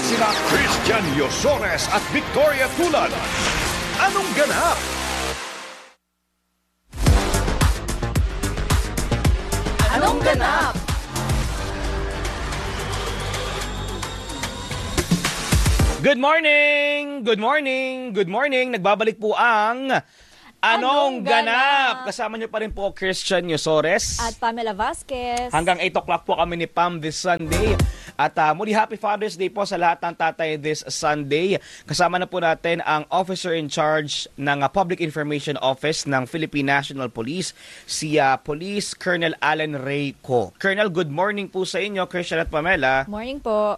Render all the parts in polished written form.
Sina Christian Yosores at Victoria Tulan. Anong ganap? Anong ganap? Good morning! Good morning! Good morning! Nagbabalik po ang Anong Ganap? Kasama niyo pa rin po Christian Yosores. At Pamela Vasquez. Hanggang 8 o'clock po kami ni Pam this Sunday. At muli Happy Father's Day po sa lahat ng tatay this Sunday. Kasama na po natin ang Officer in Charge ng Public Information Office ng Philippine National Police, si Police Colonel Allen Ray Co. Colonel, good morning po sa inyo, Christian at Pamela. Morning po.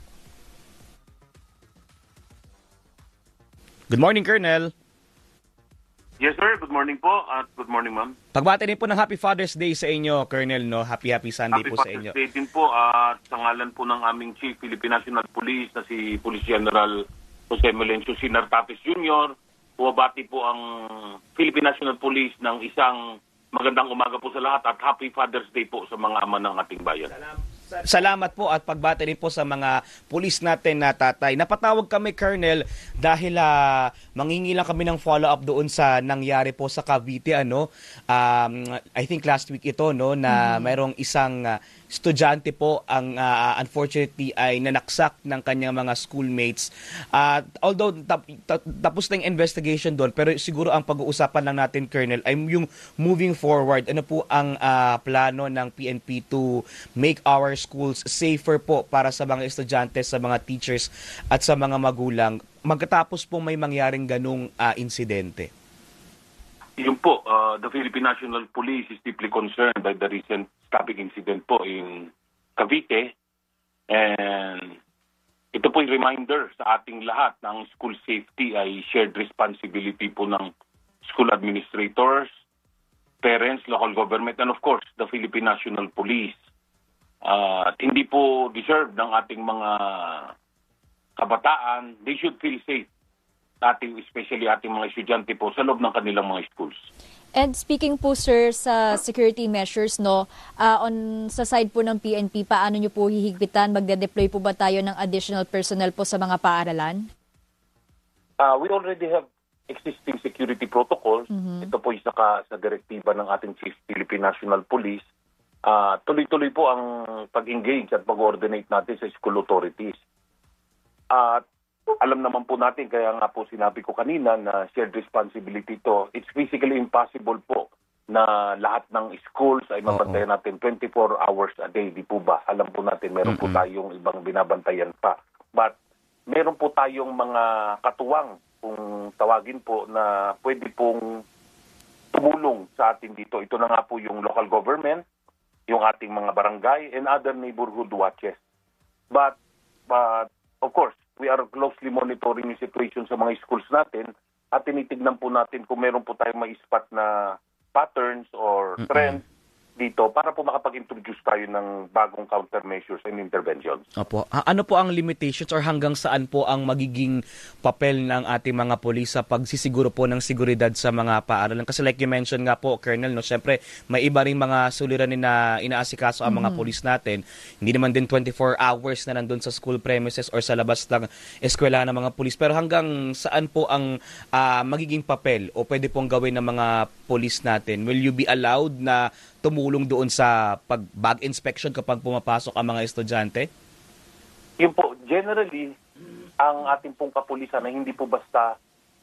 Good morning, Colonel. Yes, sir. Good morning po at good morning, ma'am. Pagbati din po ng Happy Father's Day sa inyo, Colonel, no? Happy Sunday Happy po sa inyo. Father's Day din po at sa ngalan po ng aming Chief Philippine National Police na si Police General Jose Melencio Sinar Tapis Jr. Bumabati po ang Philippine National Police ng isang magandang umaga po sa lahat at Happy Father's Day po sa mga ama ng ating bayan. Salamat po at pagbati rin po sa mga pulis natin na tatay. Napatawag kami, Colonel, dahil manghingi lang kami ng follow-up doon sa nangyari po sa Cavite. I think last week ito, no, na mayroong isang estudyante po ang unfortunately ay nanaksak ng kanyang mga schoolmates. Although tapos na yung investigation doon, pero siguro ang pag-uusapan lang natin, Colonel, ay yung moving forward. Ano po ang plano ng PNP to make our schools safer po para sa mga estudyante, sa mga teachers at sa mga magulang magkatapos po may mangyaring ganung insidente? Yun po, the Philippine National Police is deeply concerned by the recent stabbing incident po in Cavite. And ito po yung reminder sa ating lahat ng school safety ay shared responsibility po ng school administrators, parents, local government, and of course, the Philippine National Police. At hindi po deserve ng ating mga kabataan, they should feel safe. Especially ating mga estudyante po sa loob ng kanilang mga schools. And speaking po, sir, sa security measures, no, sa side po ng PNP, paano nyo po hihigpitan? Magde-deploy po ba tayo ng additional personnel po sa mga paaralan? We already have existing security protocols. Ito po isa sa direktiba ng ating Chief Philippine National Police. Tuloy-tuloy po ang pag-engage at pag-coordinate natin sa school authorities. At alam naman po natin, kaya nga po sinabi ko kanina na shared responsibility to. It's physically impossible po na lahat ng schools ay mabantayan natin 24 hours a day, di po ba? Alam po natin, meron po tayong ibang binabantayan pa. But meron po tayong mga katuwang, kung tawagin po, na pwede pong tumulong sa atin dito. Ito na nga po yung local government, yung ating mga barangay, and other neighborhood watches. But of course, we are closely monitoring yung situation sa mga schools natin at tinitignan po natin kung meron po tayong ma-spot na patterns or trends dito para po makapag-introduce tayo ng bagong countermeasures and interventions. Opo. Ano po ang limitations or hanggang saan po ang magiging papel ng ating mga pulis sa pagsisiguro po ng seguridad sa mga paaralan? Kasi like you mentioned nga po, Colonel, no, syempre may iba ring mga suliranin na inaasikaso ang mga pulis natin. Hindi naman din 24 hours na nandun sa school premises or sa labas ng eskwelahan ng mga pulis. Pero hanggang saan po ang magiging papel o pwede pong gawin ng mga pulis natin? Will you be allowed na tumulong doon sa pag-bag inspection kapag pumapasok ang mga estudyante? Yun po, generally, ang ating pong kapulisan na hindi po basta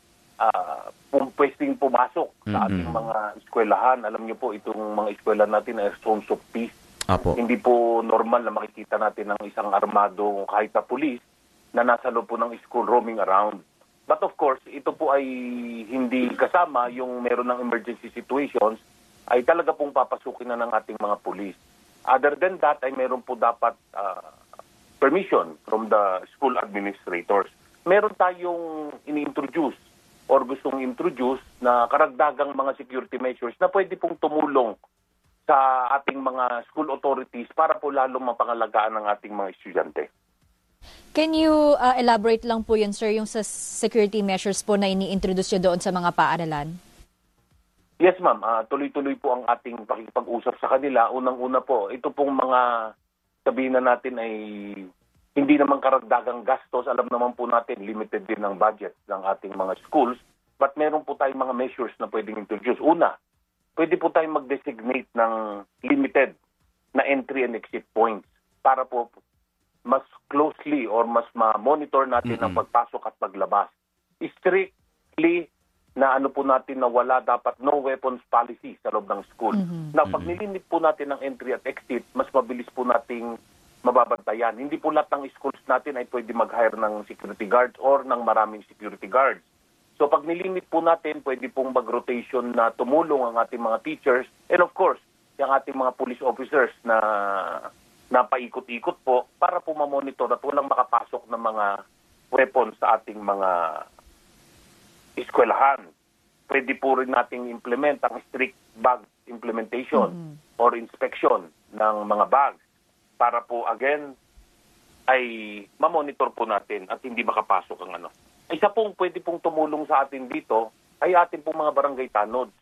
pwedeng pumasok sa ating mga eskwelahan. Alam niyo po, itong mga eskwela natin ay zones of peace. Apo. Hindi po normal na makikita natin ng isang armado kahit na pulis na nasa loob po ng school roaming around. But of course, ito po ay hindi kasama yung meron ng emergency situations ay talaga pong papasukin na ng ating mga pulis. Other than that, ay meron po dapat permission from the school administrators. Meron tayong ini-introduce or gustong introduce na karagdagang mga security measures na pwede pong tumulong sa ating mga school authorities para po lalong mapangalagaan ng ating mga estudyante. Can you elaborate lang po yun, sir, yung sa security measures po na ini-introduce nyo doon sa mga paaralan? Yes, ma'am. Tuloy-tuloy po ang ating pakikipag-usap sa kanila. Unang-una po, ito pong mga sabihin na natin ay hindi naman karagdagang gastos. Alam naman po natin, limited din ang budget ng ating mga schools. But meron po tayong mga measures na pwedeng introduce. Una, pwede po tayong mag-designate ng limited na entry and exit points para po mas closely or mas ma-monitor natin ang pagpasok at paglabas. Strictly na ano po natin na wala dapat no weapons policy sa loob ng school. Na pag nilimit po natin ang entry at exit, mas mabilis po nating mababantayan. Hindi po lahat ng schools natin ay pwede mag-hire ng security guards or ng maraming security guards. So pag nilimit po natin, pwede pong mag-rotation na tumulong ang ating mga teachers and of course, yung ating mga police officers na paikot-ikot po para po ma-monitor at walang makapasok ng mga weapons sa ating mga eskwelahan. Pwede po rin nating implement ang strict bag implementation or inspection ng mga bags para po again ay ma-monitor po natin at hindi makapasok ang ano. Isa pong pwede pong tumulong sa atin dito ay ating pong mga barangay tanods.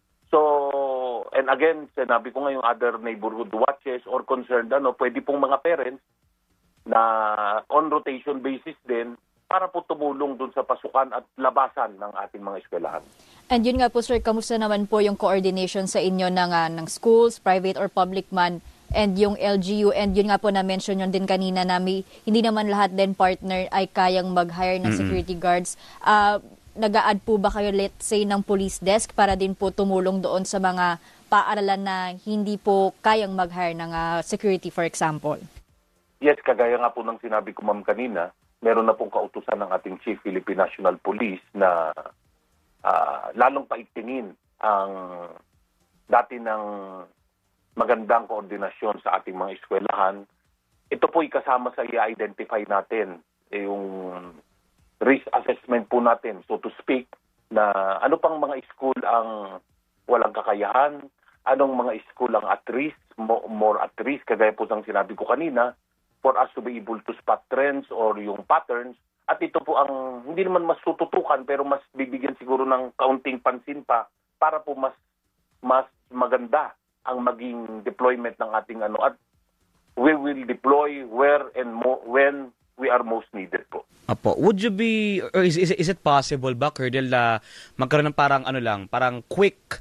So, and again, sinabi ko nga yung other neighborhood watches or concerned, pwede pong mga parents na on rotation basis din para po tumulong dun sa pasukan at labasan ng ating mga eskwelahan. And yun nga po sir, kamusta naman po yung coordination sa inyo ng schools, private or public man, and yung LGU, and yun nga po na-mention yun din kanina na hindi naman lahat din partner ay kayang mag-hire ng security guards. Nag-a-add po ba kayo, let's say, ng police desk para din po tumulong doon sa mga paaralan na hindi po kayang mag-hire ng security, for example? Yes, kagaya nga po ng sinabi ko ma'am kanina, meron na pong kautusan ng ating Chief Philippine National Police na lalong paigtingin ang dati ng magandang koordinasyon sa ating mga eskwelahan. Ito po'y kasama sa i-identify natin yung risk assessment po natin, so to speak, na ano pang mga school ang walang kakayahan, anong mga school ang at risk, more at risk, kagaya po ng sinabi ko kanina, for us to be able to spot trends or yung patterns. At ito po ang hindi naman mas tututukan pero mas bibigyan siguro ng kaunting pansin pa para po mas maganda ang maging deployment ng ating at we will deploy where and when we are most needed po. Apo, would you be, or is it possible ba, Colonel, na magkaroon ng parang quick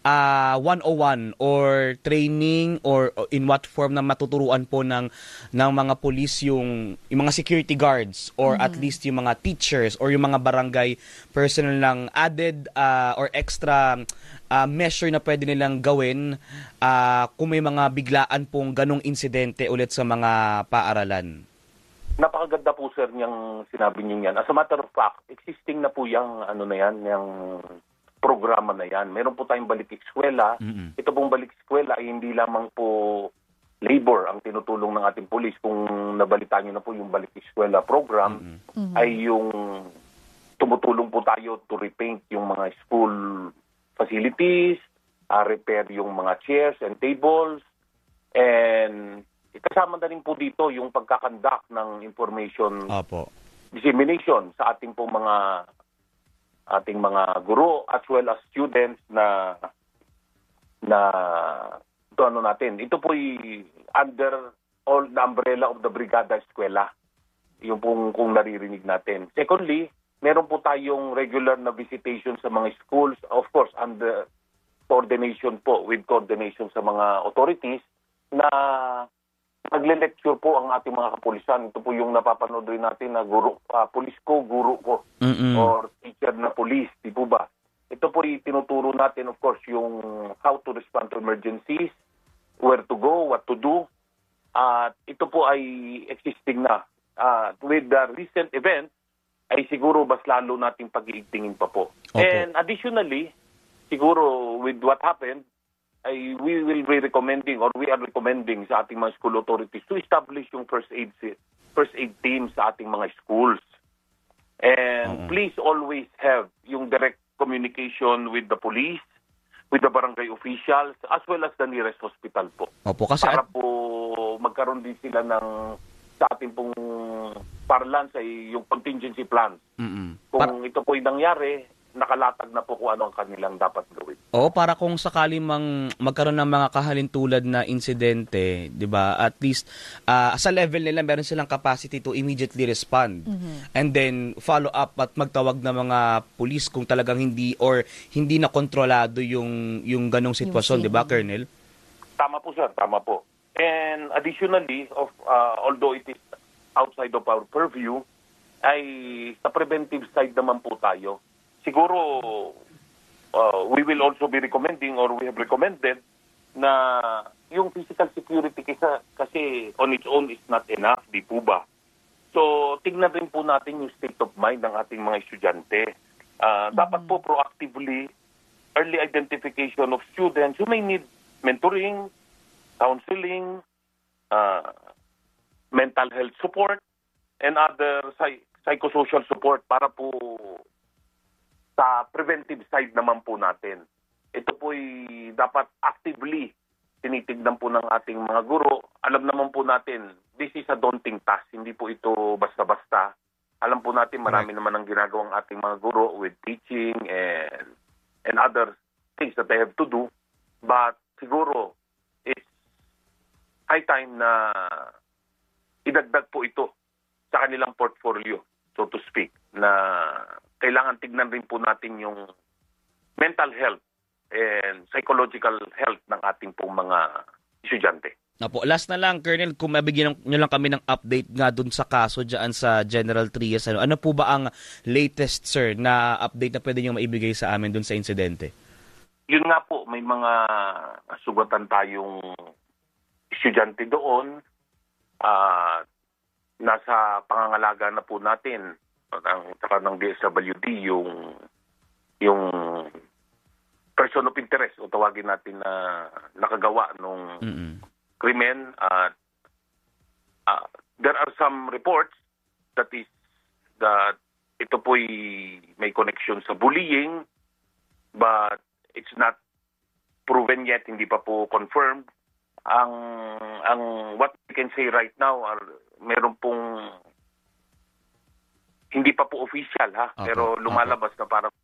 101 or training or in what form na matuturuan po ng mga police yung mga security guards or at least yung mga teachers or yung mga barangay personnel ng added or extra measure na pwede nilang gawin kung may mga biglaan pong ganong insidente ulit sa mga paaralan? Napakaganda po sir niyang sinabi niyo yan. As a matter of fact, existing na po yung yung programa na yan. Meron po tayong balik eskwela. Ito pong balik eskwela ay hindi lamang po labor ang tinutulong ng ating police. Kung nabalitaan niyo na po yung balik eskwela program, ay yung tumutulong po tayo to repaint yung mga school facilities, repair yung mga chairs and tables, and kasama na rin po dito yung pagkakandak ng information dissemination sa ating po mga guro as well as students na natin. Ito po under all the umbrella of the Brigada Eskwela. Yung pong kung naririnig natin. Secondly, meron po tayong regular na visitation sa mga schools, of course, under coordination sa mga authorities na nagle-lecture po ang ating mga kapulisan. Ito po yung napapanood rin natin na pulis ko, guro ko, or teacher na police, di po ba? Ito po tinuturo natin, of course, yung how to respond to emergencies, where to go, what to do. At ito po ay existing na. With the recent event, ay siguro mas lalo nating pag-iigtingin pa po. And additionally, siguro with what happened, we will be recommending or we are recommending sa ating mga school authorities to establish yung first aid team sa ating mga schools. And please always have yung direct communication with the police, with the barangay officials, as well as the nearest hospital po. Kasi para po magkaroon din sila ng sa ating pong parlance ay yung contingency plan. Kung ito po yung nangyari, nakalatag na po kung ano ang kanilang dapat gawin. Oo, para kung sakali magkaroon ng mga kahalintulad na insidente, 'di ba? At least sa level nila meron silang capacity to immediately respond. And then follow up at magtawag ng mga pulis kung talagang hindi na kontrolado yung ganong sitwasyon, 'di ba, Colonel? Tama po, sir, tama po. And additionally, although it is outside of our purview, ay sa preventive side naman po tayo. Siguro, we will also be recommending or we have recommended na yung physical security kasi on its own is not enough, di po ba? So, tignan rin po natin yung state of mind ng ating mga estudyante. Dapat po proactively, early identification of students who may need mentoring, counseling, mental health support, and other psychosocial support para po sa preventive side naman po natin. Ito po'y dapat actively tinitignan po ng ating mga guro. Alam naman po natin, this is a daunting task. Hindi po ito basta-basta. Alam po natin, marami naman ang ginagawang ating mga guro with teaching and other things that they have to do. But siguro, it's high time na idagdag po ito sa kanilang portfolio, so to speak, na kailangan tignan rin po natin yung mental health and psychological health ng ating pong mga estudyante. Napo, last na lang, Colonel, kung mabigyan nyo lang kami ng update nga dun sa kaso dyan sa General Trias, ano po ba ang latest, sir, na update na pwede nyo maibigay sa amin dun sa insidente? Yun nga po, may mga sugatan tayong estudyante doon. Nasa pangangalaga na po natin ng DSWD yung person of interest o tawagin natin na nakagawa nung krimen. There are some reports that ito po'y may connection sa bullying, but it's not proven yet, hindi pa po confirmed. Ang what we can say right now meron pong hindi pa po official pero lumalabas na para.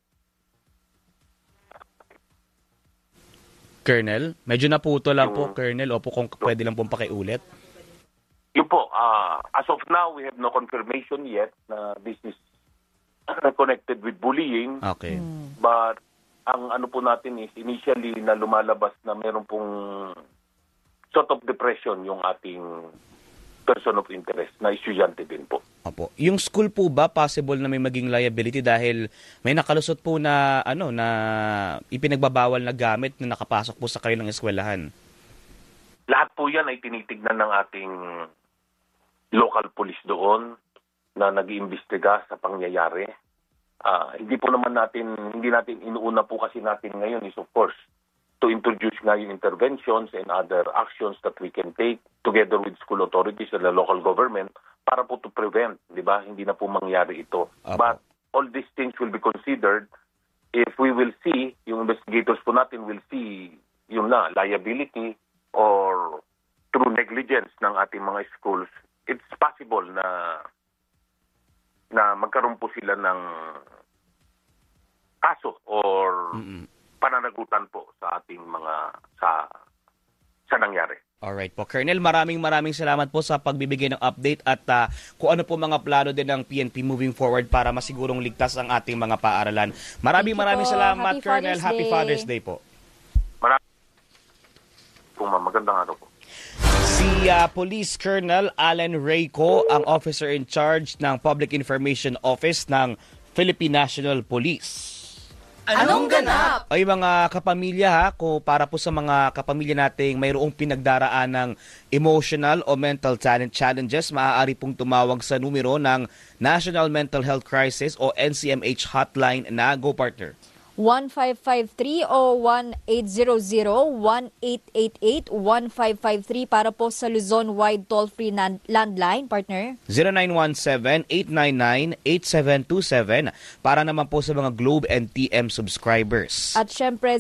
Colonel, medyo naputo lang po, Colonel. Opo, kung pwede lang pong pakiulit. Yun po, as of now, we have no confirmation yet na this is connected with bullying. Okay. But ang ano po natin is initially na lumalabas na meron pong sort of depression yung ating person of interest na estudyante din po. Opo. Yung school po ba possible na may maging liability dahil may nakalusot po na na ipinagbabawal na gamit na nakapasok po sa kanilang eskwelahan? Lahat po 'yan ay tinitignan ng ating local police doon na nag-iimbestiga sa pangyayari. Hindi natin inuuna po kasi natin ngayon is of course to introduce nga yung interventions and other actions that we can take together with school authorities and the local government para po to prevent, di ba? Hindi na po mangyari ito. But all these things will be considered if we will see, yung investigators po natin will see yung liability or through negligence ng ating mga schools. It's possible na magkaroon po sila ng kaso or pananagutan po sa ating mga sa nangyari. Alright po. Colonel, maraming salamat po sa pagbibigay ng update at kung ano po mga plano din ng PNP moving forward para masigurong ligtas ang ating mga paaralan. Maraming salamat, Colonel. Happy Father's Day po. Magandang araw po. Si Police Colonel Allen Reyco, ang officer in charge ng Public Information Office ng Philippine National Police. Anong ganap? Ay mga kapamilya kung para po sa mga kapamilya nating mayroong pinagdaraan ng emotional o mental challenges, maaari pong tumawag sa numero ng National Mental Health Crisis o NCMH Hotline na Go Partner. 1553 o 1800-1888-1553 para po sa Luzon-wide toll-free landline, partner. 0917-899-8727 para naman po sa mga Globe and TM subscribers. At syempre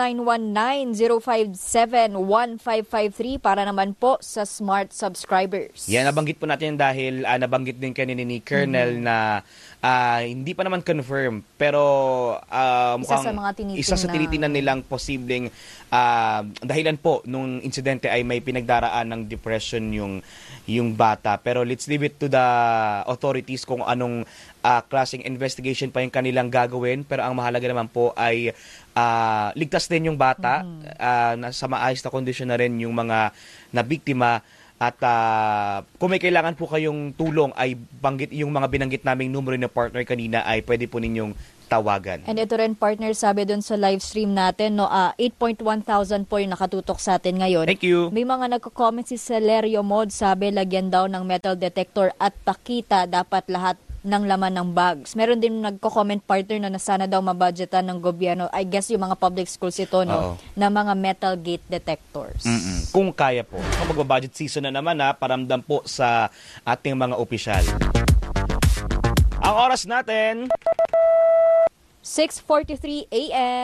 0919-057-1553 para naman po sa Smart subscribers. Yan, nabanggit po natin dahil nabanggit din kanina ni Colonel na hindi pa naman confirm pero isa sa mga tinitingnan nilang posibleng dahilan po nung insidente ay may pinagdaraan ng depression yung bata. Pero let's leave it to the authorities kung anong klaseng investigation pa yung kanilang gagawin. Pero ang mahalaga naman po ay ligtas din yung bata, nasa maayos na kondisyon na rin yung mga nabiktima. At kung may kailangan po kayong tulong ay yung mga binanggit naming numero na partner kanina ay pwede po ninyong tawagan. And ito rin, partner, sabi dun sa live stream natin, 8,100 po yung nakatutok sa atin ngayon. Thank you. May mga nagko-comment si Celerio Mod, sabi lagyan daw ng metal detector at pakita dapat lahat ng laman ng bags. Meron din nagko-comment, partner, na sana daw mabudgetan ng gobyerno. I guess yung mga public schools ito, no? Na mga metal gate detectors. Kung kaya po. Kung magbabudget season na naman, paramdam po sa ating mga opisyal. Ang oras natin, 6:43 a.m.